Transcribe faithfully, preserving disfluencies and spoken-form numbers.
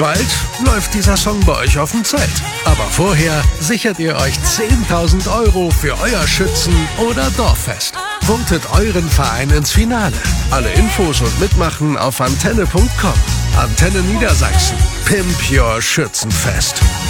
Bald läuft dieser Song bei euch auf dem Zelt. Aber vorher sichert ihr euch zehntausend Euro für euer Schützen- oder Dorffest. Votet euren Verein ins Finale. Alle Infos und Mitmachen auf antenne punkt com. Antenne Niedersachsen. Pimp Your Schützenfest.